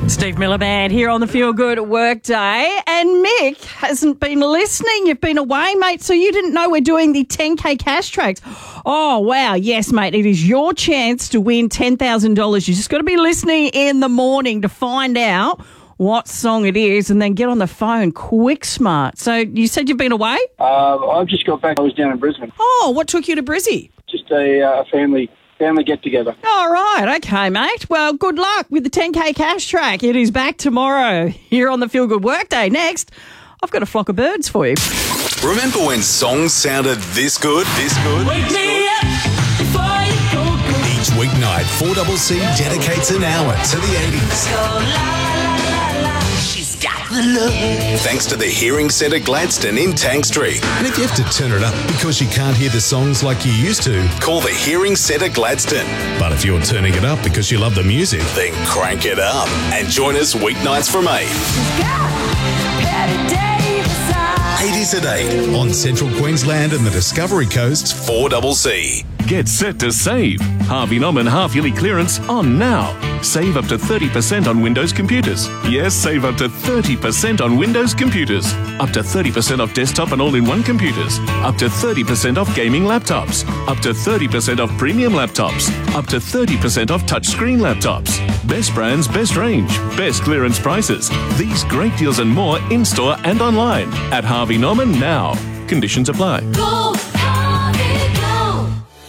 Steve Miller Band here on the Feel Good Workday. And Mick hasn't been listening. You've been away, mate, so you didn't know we're doing the 10K cash tracks. Oh, wow. Yes, mate. It is your chance to win $10,000. You just got to be listening in the morning to find out what song it is and then get on the phone quick smart. So you said you've been away? I've just got back. I was down in Brisbane. Oh, what took you to Brizzy? Just a family get-together. All right. Okay, mate. Well, good luck with the 10K cash track. It is back tomorrow here on the Feel Good Workday. Next, I've got a flock of birds for you. Remember when songs sounded this good? Wake me up before you go. Each weeknight, 4CC dedicates an hour to the 80s. She's got the look. Thanks to the Hearing Centre Gladstone in Tank Street. And if you have to turn it up because you can't hear the songs like you used to, call the Hearing Centre Gladstone. But if you're turning it up because you love the music, then crank it up and join us weeknights from 8. 80s at 8 on Central Queensland and the Discovery Coast's 4CC. Get set to save. Harvey Norman half-yearly clearance on now. Save up to 30% on Windows computers. Yes, save up to 30% on Windows computers. Up to 30% off desktop and all-in-one computers. Up to 30% off gaming laptops. Up to 30% off premium laptops. Up to 30% off touchscreen laptops. Best brands, best range, best clearance prices. These great deals and more in-store and online at Harvey Norman now. Conditions apply. Go, Harvey, go.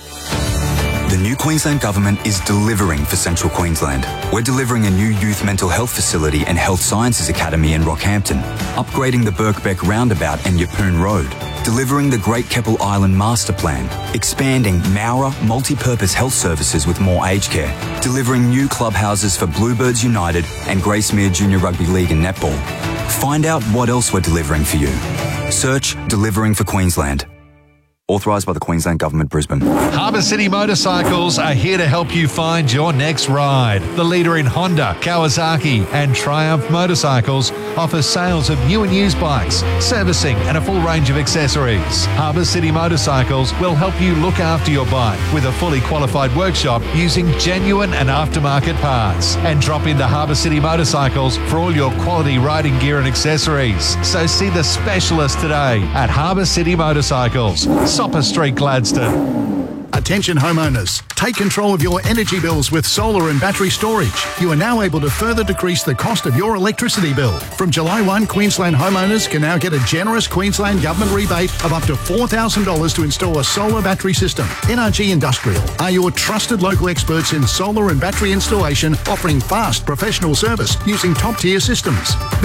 The new Queensland Government is delivering for Central Queensland. We're delivering a new youth mental health facility and health sciences academy in Rockhampton, upgrading the Birkbeck roundabout and Yeppoon Road, delivering the Great Keppel Island Master Plan, expanding Mowra multi-purpose health services with more aged care, delivering new clubhouses for Bluebirds United and Gracemere Junior Rugby League and Netball. Find out what else we're delivering for you. Search Delivering for Queensland. Authorised by the Queensland Government, Brisbane. Harbour City Motorcycles are here to help you find your next ride. The leader in Honda, Kawasaki and Triumph motorcycles offers sales of new and used bikes, servicing and a full range of accessories. Harbour City Motorcycles will help you look after your bike with a fully qualified workshop using genuine and aftermarket parts. And drop into Harbour City Motorcycles for all your quality riding gear and accessories. So see the specialist today at Harbour City Motorcycles, Sopper Street, Gladstone. Attention homeowners, take control of your energy bills with solar and battery storage. You are now able to further decrease the cost of your electricity bill. From July 1, Queensland homeowners can now get a generous Queensland Government rebate of up to $4,000 to install a solar battery system. NRG Industrial are your trusted local experts in solar and battery installation, offering fast professional service using top-tier systems.